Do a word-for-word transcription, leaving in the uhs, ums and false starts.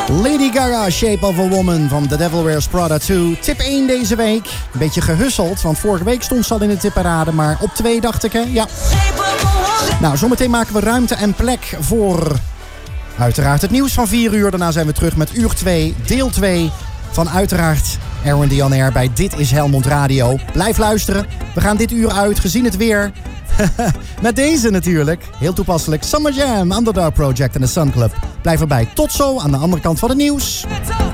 Lady Gaga, Shape of a Woman van The Devil Wears Prada twee. Tip één deze week. Een beetje gehusseld, want vorige week stond ze al in de tipparade. Maar op twee dacht ik, hè? Ja. Nou, zometeen maken we ruimte en plek voor uiteraard het nieuws van vier uur. Daarna zijn we terug met uur twee, deel twee van uiteraard Erwin de Jan Air bij Dit is Helmond Radio. Blijf luisteren. We gaan dit uur uit, gezien het weer. Met deze natuurlijk. Heel toepasselijk. Summer Jam, Underdog Project en de Sun Club. Blijf erbij. Tot zo aan de andere kant van het nieuws.